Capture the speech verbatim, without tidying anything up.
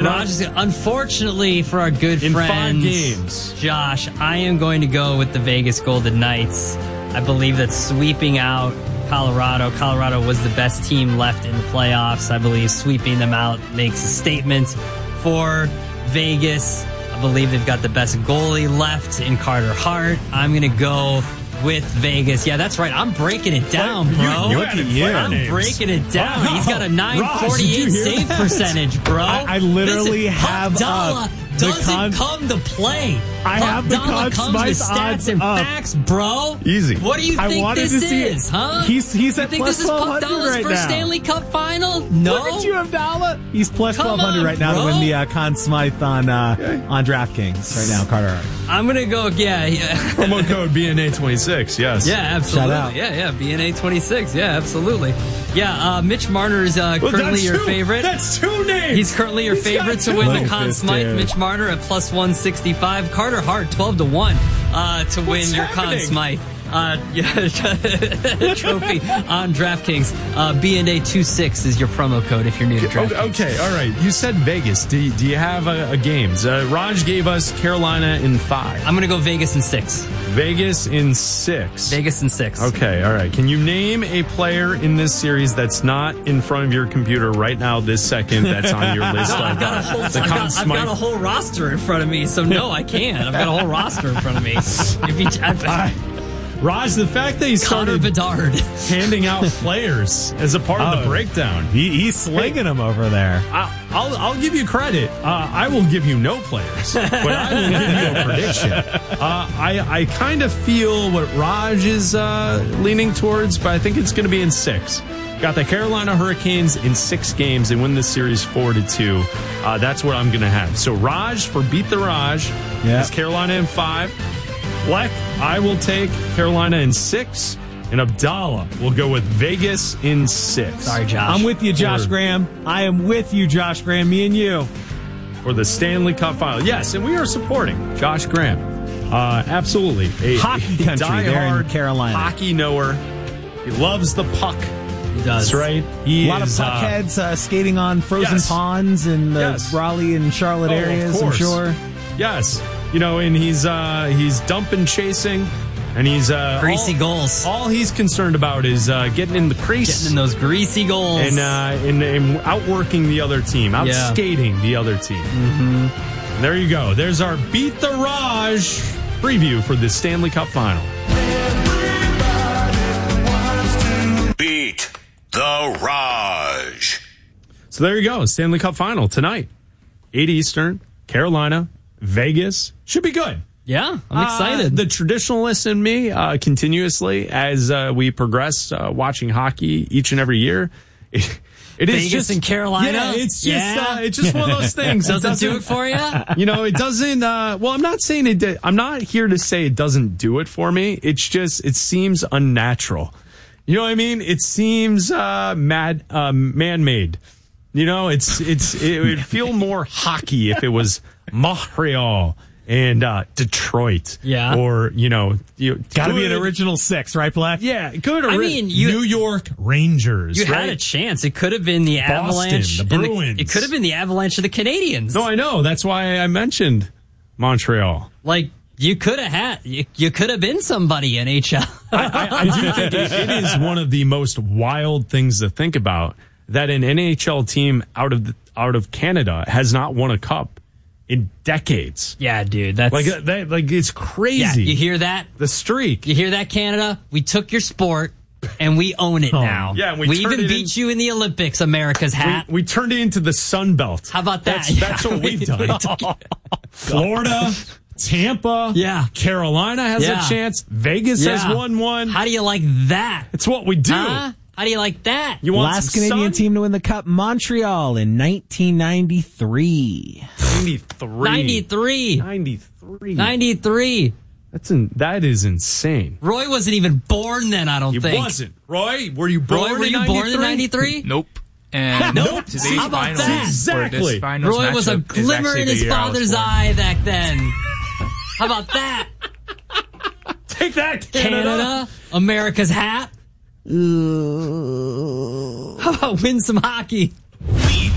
Raj, unfortunately for our good in friend five games, Josh, I am going to go with the Vegas Golden Knights. I believe that sweeping out Colorado, Colorado was the best team left in the playoffs. I believe sweeping them out makes a statement for Vegas. I believe they've got the best goalie left in Carter Hart. I'm going to go with Vegas. Yeah, that's right. I'm breaking it down, bro. You, you Look at you. I'm names. breaking it down. Oh, He's got a nine forty-eight save that? percentage, bro. I, I literally Listen, have Hudala up doesn't con- come to play. I have the Hudala comes with stats and up. facts, bro. Easy. What do you I think wanted this to see is, it. huh? He's he's you at think plus this is Puck twelve hundred Dala's right first now. Stanley Cup final? No. Look at you, Abdallah. He's plus Come twelve hundred on, right now bro. to win the uh, Conn Smythe on uh, Okay. on DraftKings right now, Carter Hart. I'm gonna go. Yeah, yeah. Promo code B N A twenty-six. Yes. Yeah, absolutely. Shout out. Yeah, yeah. B N A twenty-six. Yeah, absolutely. Yeah, uh, Mitch Marner is uh, Well, currently that's your two. favorite. That's two names. He's currently your He's favorite got to two. win Look the at Conn this Smythe. dude. Mitch Marner at plus one sixty-five. Carter Hart twelve to one uh, to What's win your happening? Conn Smythe. Uh, yeah, trophy on DraftKings. Uh, B N A twenty-six is your promo code if you're new to DraftKings. Okay, all right. You said Vegas. Do you, do you have a, a games? Uh, Raj gave us Carolina in five. I'm going to go Vegas in six. Vegas in six. Vegas in six. Okay, all right. Can you name a player in this series that's not in front of your computer right now, this second, that's on your list? No, of, I've got a whole, uh, I've the got, Conn I've Smythe? got a whole roster in front of me, so no, I can't. I've got a whole roster in front of me. If you, I've, I- Raj, the fact that he Connor started Bedard. handing out players as a part of Oh. the breakdown. He, he's slinging them over there. I- I'll, I'll give you credit. Uh, I will give you no players, but I will give you a prediction. Uh, I, I kind of feel what Raj is uh, leaning towards, but I think it's going to be in six. Got the Carolina Hurricanes in six games. They win this series four to two. Uh, that's what I'm going to have. So Raj for Beat the Raj Yeah. is Carolina in five. Black, I will take Carolina in six. And Abdallah will go with Vegas in six. Sorry, Josh. I'm with you, Josh Or- Graham. I am with you, Josh Graham. Me and you. For the Stanley Cup final. Yes, and we are supporting Josh Graham. Uh, absolutely. A, Hockey a country there in diehard Carolina. hockey knower. He loves the puck. He does. That's right. He A lot is, of uh, puckheads uh, skating on frozen yes. ponds in the Yes. Raleigh and Charlotte Oh, of areas, I'm course. sure. Yes. You know, and he's uh, he's dumping, chasing, and he's uh, Greasy all, goals. All he's concerned about is uh, getting in the crease Getting in those greasy goals. and, uh, and and outworking the other team, out Yeah. skating the other team. Mm-hmm. There you go. There's our Beat the Raj preview for the Stanley Cup final. Beat the Raj. So there you go. Stanley Cup final tonight. eight Eastern, Carolina, Vegas. Should be good. yeah, I'm excited. Uh, the traditionalist in me, uh, continuously, as uh, we progress uh, watching hockey each and every year, it, it is Vegas just and Carolina? Yeah, it's just Yeah. Uh, it's just one of those things. Doesn't do it for you? You know, it doesn't. Uh, well, I'm not saying it. Did, I'm not here to say it doesn't do it for me. It's just it seems unnatural. You know what I mean? It seems uh, mad, uh, man-made. You know, it's it's it would feel more hockey if it was Montreal and uh, Detroit. Yeah. Or you know, you Got to be an good- original six, right, Black? Yeah, good. I ori- mean, you- New York Rangers. You right? had a chance. It could have been the Avalanche. the and Bruins. it could have been the Avalanche of the Canadians. No, I know. That's why I mentioned Montreal. Like, you could have had, you, you could have been somebody in H L. I, I, I do think it, it is one of the most wild things to think about that an N H L team out of the, out of Canada has not won a cup in decades. Yeah, dude. That's Like uh, that, like it's crazy. yeah, you hear that? the streak. You hear that, Canada? We took your sport and we own it now. Yeah, and we we turned even it beat in- you in the Olympics, America's hat. We, we turned it into the Sun Belt. How about that? That's, that's Yeah. what we've done. Florida, Tampa, Yeah. Carolina has Yeah. a chance. Vegas Yeah. has won one. How do you like that? It's what we do. Huh? How do you like that? You want Last some Canadian sun? team to win the Cup, Montreal in nineteen ninety-three. ninety-three. ninety-three. ninety-three. ninety-three. That's in, that is insane. Roy wasn't even born then, I don't He think. wasn't. Roy, were you born Roy, were in you born in ninety-three? Nope. And Nope. today's How about finals, that? or Exactly. this finals Roy was a matchup is glimmer actually in the his year I was father's born. eye back then. How about that? Take that, Canada. Canada, America's hat. How about win some hockey?